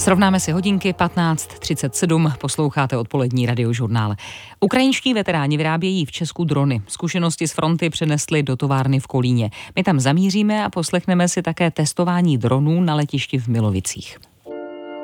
Srovnáme si hodinky 15:37, posloucháte odpolední radiožurnál. Ukrajinští veteráni vyrábějí v Česku drony. Zkušenosti z fronty přenesli do továrny v Kolíně. My tam zamíříme a poslechneme si také testování dronů na letišti v Milovicích.